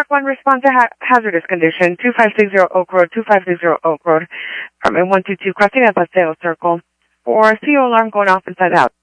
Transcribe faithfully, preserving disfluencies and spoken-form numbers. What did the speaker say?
Truck one, respond to ha- hazardous condition, two five six zero Oak Road, two five six zero Oak Road, apartment one two two, crossing at Paseo Circle. For C O alarm going off inside the house.